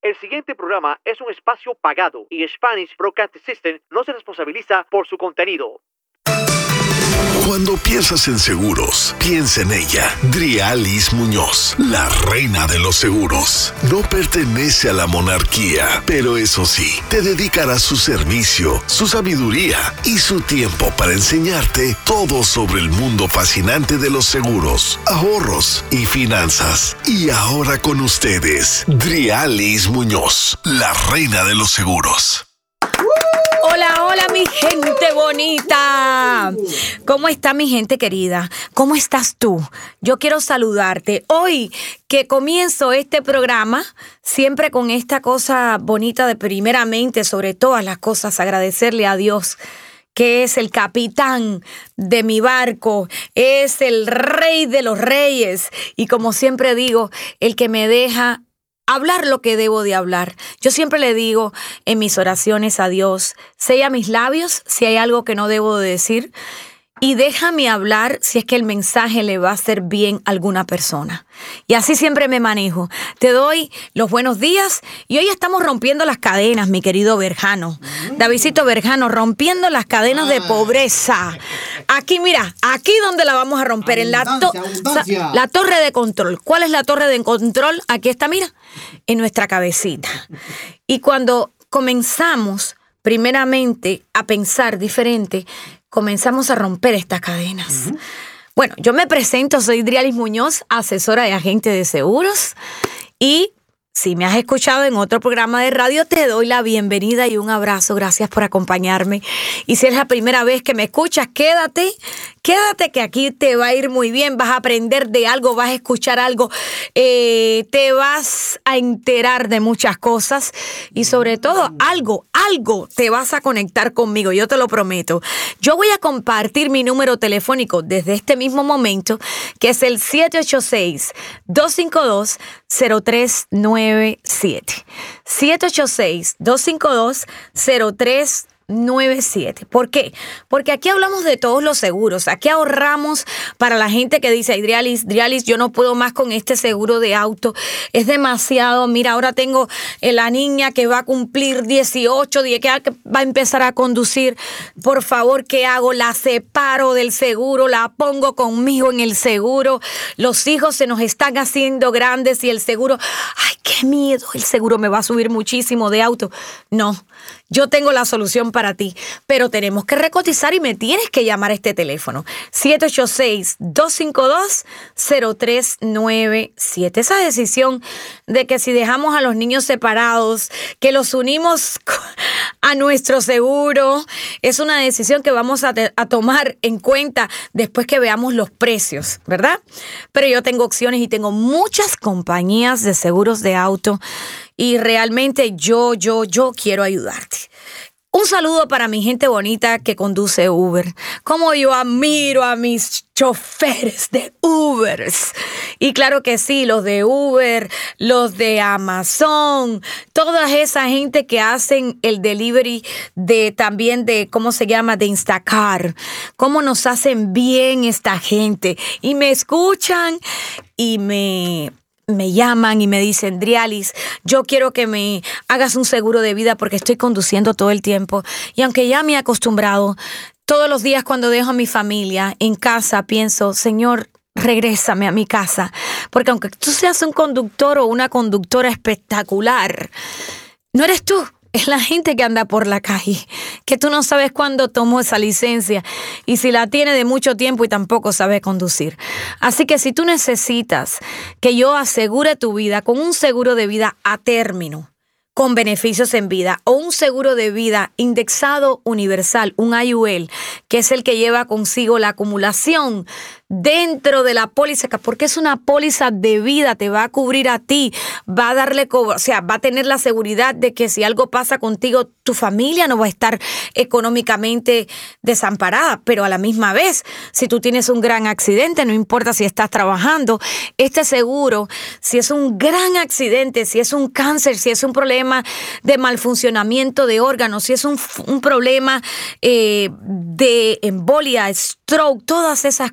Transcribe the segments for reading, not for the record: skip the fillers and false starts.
El siguiente programa es un espacio pagado y Spanish Broadcasting System no se responsabiliza por su contenido. Cuando piensas en seguros, piensa en ella. Drialis Muñoz, la reina de los seguros. No pertenece a la monarquía, pero eso sí, te dedicará su servicio, su sabiduría y su tiempo para enseñarte todo sobre el mundo fascinante de los seguros, ahorros y finanzas. Y ahora con ustedes, Drialis Muñoz, la reina de los seguros. Hola, hola mi gente bonita. ¿Cómo está mi gente querida? ¿Cómo estás tú? Yo quiero saludarte. Hoy que comienzo este programa, siempre con esta cosa bonita de primeramente, sobre todas las cosas, agradecerle a Dios, que es el capitán de mi barco, es el rey de los reyes y como siempre digo, el que me deja hablar lo que debo de hablar. Yo siempre le digo en mis oraciones a Dios, sella mis labios si hay algo que no debo de decir y déjame hablar si es que el mensaje le va a hacer bien a alguna persona. Y así siempre me manejo. Te doy los buenos días y hoy estamos rompiendo las cadenas, mi querido Berjano. Davidcito Berjano, rompiendo las cadenas de pobreza. Aquí, mira, aquí donde la vamos a romper, en la torre de control. ¿Cuál es la torre de control? Aquí está, mira, en nuestra cabecita. Y cuando comenzamos primeramente a pensar diferente, comenzamos a romper estas cadenas. Bueno, yo me presento, soy Drialis Muñoz, asesora de agente de seguros y si me has escuchado en otro programa de radio, te doy la bienvenida y un abrazo. Gracias por acompañarme. Y si es la primera vez que me escuchas, quédate que aquí te va a ir muy bien. Vas a aprender de algo, vas a escuchar algo, te vas a enterar de muchas cosas y sobre todo algo te vas a conectar conmigo, yo te lo prometo. Yo voy a compartir mi número telefónico desde este mismo momento, que es el 786-252-0397. 786-252-0397. ¿Por qué? Porque aquí hablamos de todos los seguros. Aquí ahorramos para la gente que dice, Drialis, yo no puedo más con este seguro de auto. Es demasiado. Mira, ahora tengo la niña que va a cumplir 18, que va a empezar a conducir. Por favor, ¿qué hago? La separo del seguro, la pongo conmigo en el seguro. Los hijos se nos están haciendo grandes y el seguro, ay, qué miedo, el seguro me va a subir muchísimo de auto. No. Yo tengo la solución para ti, pero tenemos que recotizar y me tienes que llamar a este teléfono. 786-252-0397. Esa decisión de que si dejamos a los niños separados, que los unimos a nuestro seguro, es una decisión que vamos a tomar en cuenta después que veamos los precios, ¿verdad? Pero yo tengo opciones y tengo muchas compañías de seguros de auto y realmente yo quiero ayudarte. Un saludo para mi gente bonita que conduce Uber. Como yo admiro a mis choferes de Ubers. Y claro que sí, los de Uber, los de Amazon, toda esa gente que hacen el delivery también de, ¿cómo se llama? De Instacart. Cómo nos hacen bien esta gente. Y me escuchan y me llaman y me dicen, Drialis, yo quiero que me hagas un seguro de vida porque estoy conduciendo todo el tiempo. Y aunque ya me he acostumbrado, todos los días cuando dejo a mi familia en casa, pienso, Señor, regrésame a mi casa. Porque aunque tú seas un conductor o una conductora espectacular, no eres tú. Es la gente que anda por la calle, que tú no sabes cuándo tomó esa licencia y si la tiene de mucho tiempo y tampoco sabe conducir. Así que si tú necesitas que yo asegure tu vida con un seguro de vida a término, con beneficios en vida, o un seguro de vida indexado universal, un IUL, que es el que lleva consigo la acumulación dentro de la póliza, porque es una póliza de vida, te va a cubrir a ti, va a va a tener la seguridad de que si algo pasa contigo, tu familia no va a estar económicamente desamparada, pero a la misma vez, si tú tienes un gran accidente, no importa si estás trabajando, este seguro, si es un gran accidente, si es un cáncer, si es un problema de malfuncionamiento de órganos, si es un problema de embolia, stroke, todas esas cosas,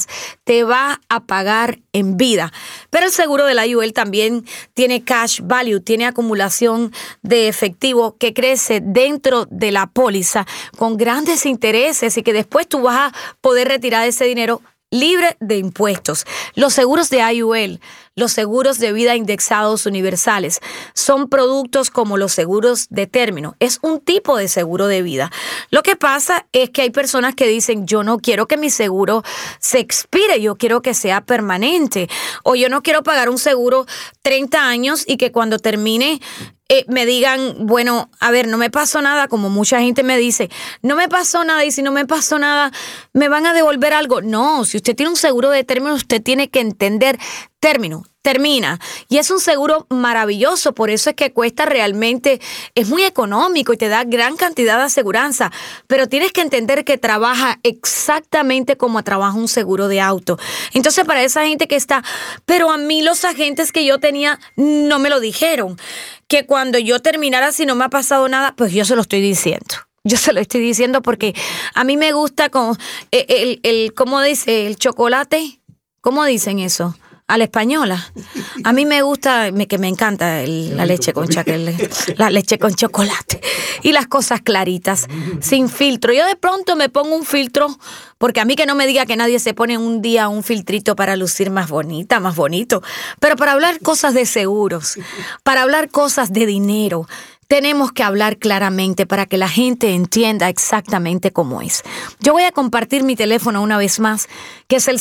necesitas, te va a pagar en vida. Pero el seguro del IUL también tiene cash value, tiene acumulación de efectivo que crece dentro de la póliza con grandes intereses y que después tú vas a poder retirar ese dinero libre de impuestos. Los seguros de IUL, los seguros de vida indexados universales, son productos como los seguros de término. Es un tipo de seguro de vida. Lo que pasa es que hay personas que dicen, yo no quiero que mi seguro se expire, yo quiero que sea permanente. O yo no quiero pagar un seguro 30 años y que cuando termine me digan, bueno, a ver, no me pasó nada, como mucha gente me dice, no me pasó nada y si no me pasó nada, ¿me van a devolver algo? No, si usted tiene un seguro de término, usted tiene que entender término, termina. Y es un seguro maravilloso, por eso es que cuesta realmente, es muy económico y te da gran cantidad de aseguranza, pero tienes que entender que trabaja exactamente como trabaja un seguro de auto. Entonces, para esa gente que está, pero a mí los agentes que yo tenía no me lo dijeron, que cuando yo terminara, si no me ha pasado nada, pues yo se lo estoy diciendo. Yo se lo estoy diciendo porque a mí me gusta con ¿cómo dice? El chocolate. ¿Cómo dicen eso? A la española. A mí me gusta, que me encanta la leche con chocolate y las cosas claritas, sin filtro. Yo de pronto me pongo un filtro, porque a mí que no me diga que nadie se pone un día un filtrito para lucir más bonita, más bonito, pero para hablar cosas de seguros, para hablar cosas de dinero, tenemos que hablar claramente para que la gente entienda exactamente cómo es. Yo voy a compartir mi teléfono una vez más, que es el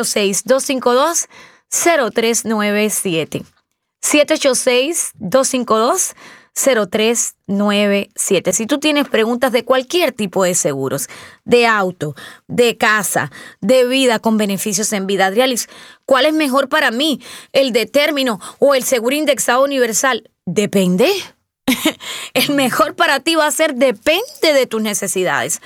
786-252-0397. 786-252-0397. Si tú tienes preguntas de cualquier tipo de seguros, de auto, de casa, de vida con beneficios en vida, Adrialis, ¿cuál es mejor para mí? ¿El de término o el seguro indexado universal? Depende. El mejor para ti va a ser depende de tus necesidades.